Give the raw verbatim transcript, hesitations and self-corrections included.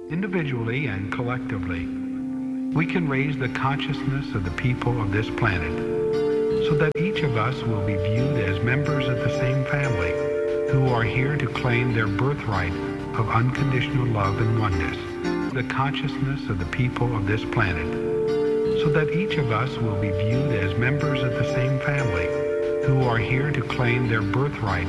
Individually and collectively, we can raise the consciousness of the people of this planet so that each of us will be viewed as members of the same family who are here to claim their birthright of unconditional love and oneness. The consciousness of the people of this planet so that each of us will be viewed as members of the same family who are here to claim their birthright